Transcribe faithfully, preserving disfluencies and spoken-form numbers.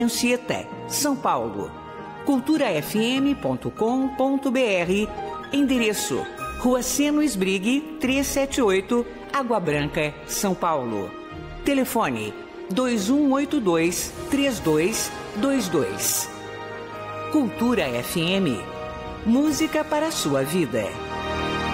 Anchieta, São Paulo. cultura f m ponto com ponto b r, endereço Rua Seno Esbrigue, trezentos e setenta e oito, Água Branca, São Paulo. Telefone dois um oito dois, três dois dois dois. Cultura F M. Música para a sua vida.